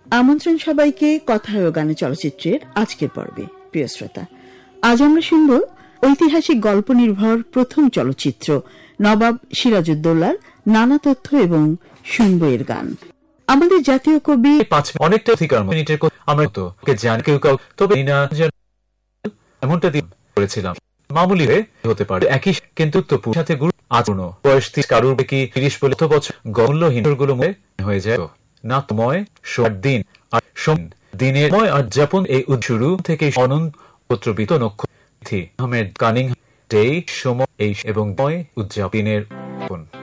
আমন্ত্রণ সবাইকে কথায় ও গানে চলচ্চিত্রের আজকের পর্বে। প্রিয় শ্রোতা, আজ আমরা শুনব ঐতিহাসিক গল্প নির্ভর প্রথম চলচ্চিত্র নবাব সিরাজউদ্দৌলার নানা তথ্য এবং শুনব এর গান। আমাদের জাতীয় কবি অনেকটা মিনিটের আমরা জানি কেউ কাউ, তবে এমনটা করেছিলাম মামুলি হতে পারে একই, কিন্তু সাথে গুরু আচরণ বয়স কারুর কি 30 বছর গমূল্যহীন গুলো হয়ে যায় না। তোমায় দিন আর দিনের উদযাপন এই শুরু থেকে অনন্ত পত্রবিত নক্ষত্র আহমেদ কানিং সময় এই এবং উদযাপনের